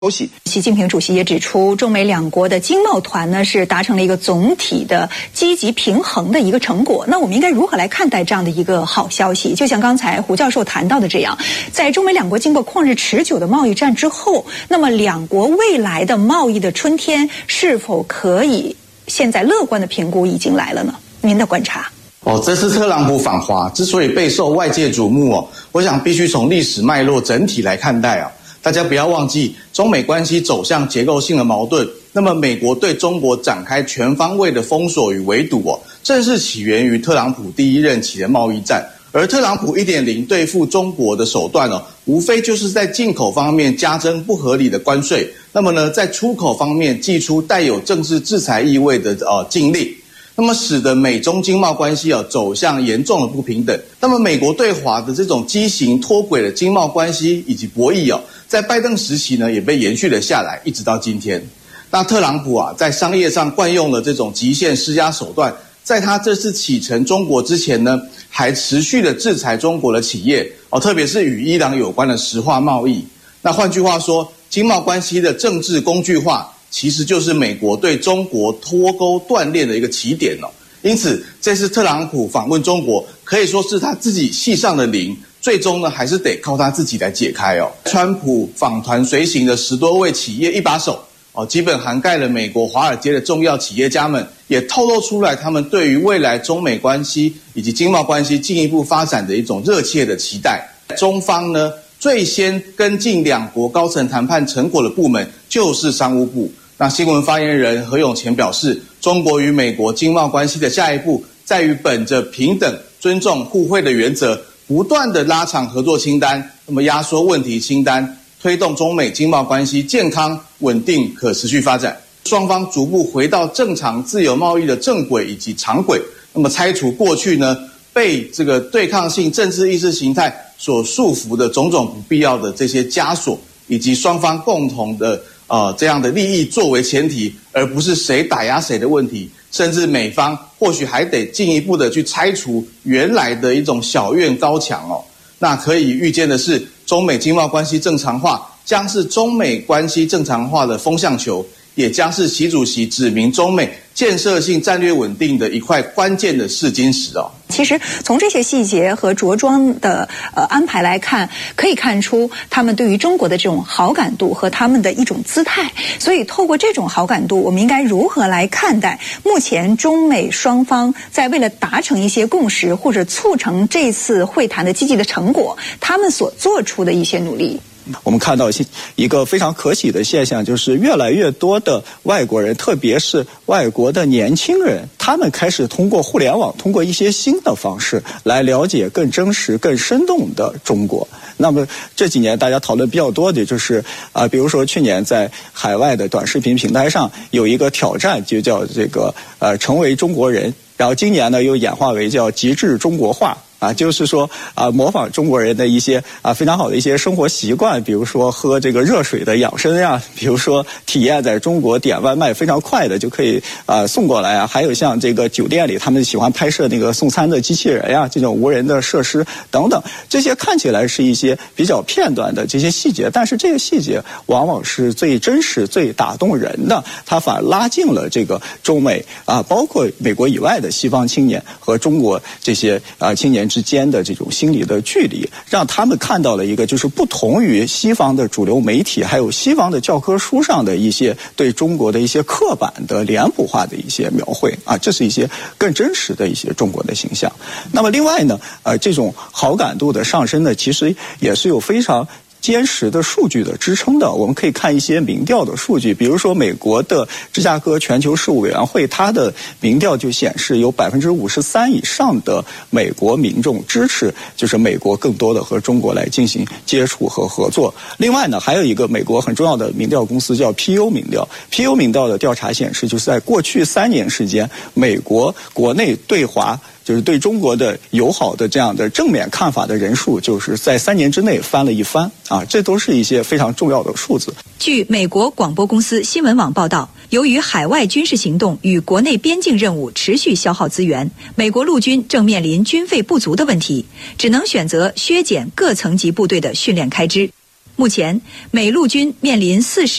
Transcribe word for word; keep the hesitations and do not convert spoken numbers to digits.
消息， 习近平主席也指出，中美两国的经贸团呢是达成了一个总体的积极平衡的一个成果。那我们应该如何来看待这样的一个好消息？就像刚才胡教授谈到的这样，在中美两国经过旷日持久的贸易战之后，那么两国未来的贸易的春天是否可以现在乐观的评估已经来了呢？您的观察？ 哦，这次特朗普访华之所以备受外界瞩目哦，我想必须从历史脉络整体来看待啊。大家不要忘记，中美关系走向结构性的矛盾。那么，美国对中国展开全方位的封锁与围堵哦，正是起源于特朗普第一任期的贸易战。而特朗普 一点零 对付中国的手段哦，无非就是在进口方面加征不合理的关税，那么呢，在出口方面祭出带有政治制裁意味的呃禁令。那么使得美中经贸关系啊走向严重的不平等。那么美国对华的这种畸形脱轨的经贸关系以及博弈啊，在拜登时期呢也被延续了下来，一直到今天。那特朗普啊在商业上惯用了这种极限施压手段，在他这次启程中国之前呢，还持续的制裁中国的企业哦，特别是与伊朗有关的石化贸易。那换句话说，经贸关系的政治工具化，其实就是美国对中国脱钩断链的一个起点哦。因此，这次特朗普访问中国，可以说是他自己系上的铃，最终呢还是得靠他自己来解开哦。川普访团随行的十多位企业一把手哦，基本涵盖了美国华尔街的重要企业家们，也透露出来他们对于未来中美关系以及经贸关系进一步发展的一种热切的期待。中方呢，最先跟进两国高层谈判成果的部门就是商务部。那新闻发言人何永乾表示，中国与美国经贸关系的下一步，在于本着平等、尊重、互惠的原则，不断的拉长合作清单，那么压缩问题清单，推动中美经贸关系健康、稳定、可持续发展。双方逐步回到正常自由贸易的正轨以及常轨，那么拆除过去呢被这个对抗性政治意识形态所束缚的种种不必要的这些枷锁，以及双方共同的呃，这样的利益作为前提，而不是谁打压谁的问题，甚至美方或许还得进一步的去拆除原来的一种小院高墙哦。那可以预见的是，中美经贸关系正常化将是中美关系正常化的风向球，也将是习主席指明中美建设性战略稳定的一块关键的试金石哦。 其实从这些细节和着装的呃安排来看，可以看出他们对于中国的这种好感度和他们的一种姿态。所以透过这种好感度，我们应该如何来看待目前中美双方在为了达成一些共识或者促成这次会谈的积极的成果，他们所做出的一些努力？ 我们看到一个非常可喜的现象，就是越来越多的外国人，特别是外国的年轻人，他们开始通过互联网，通过一些新的方式来了解更真实、更生动的中国。那么这几年大家讨论比较多的就是啊、呃，比如说去年在海外的短视频平台上有一个挑战，就叫这个呃成为中国人，然后今年呢又演化为叫极致中国化。啊，就是说啊，模仿中国人的一些啊非常好的一些生活习惯，比如说喝这个热水的养生呀，比如说体验在中国点外卖非常快的就可以啊送过来啊，还有像这个酒店里他们喜欢拍摄那个送餐的机器人呀，这种无人的设施等等，这些看起来是一些比较片段的这些细节，但是这个细节往往是最真实、最打动人的，它反而拉近了这个中美啊，包括美国以外的西方青年和中国这些啊青年之间的这种心理的距离，让他们看到了一个就是不同于西方的主流媒体还有西方的教科书上的一些对中国的一些刻板的脸谱化的一些描绘啊，这是一些更真实的一些中国的形象。那么另外呢，呃，这种好感度的上升呢，其实也是有非常坚实的数据的支撑的。我们可以看一些民调的数据，比如说美国的芝加哥全球事务委员会，它的民调就显示有百分之五十三以上的美国民众支持，就是美国更多的和中国来进行接触和合作。另外呢，还有一个美国很重要的民调公司叫 P U 民调 ，P U 民调的调查显示，就是在过去三年时间，美国国内对华就是对中国的友好的这样的正面看法的人数，就是在三年之内翻了一番啊，这都是一些非常重要的数字。 据美国广播公司新闻网报道，由于海外军事行动与国内边境任务持续消耗资源，美国陆军正面临军费不足的问题，只能选择削减各层级部队的训练开支。 目前，美陆军面临四十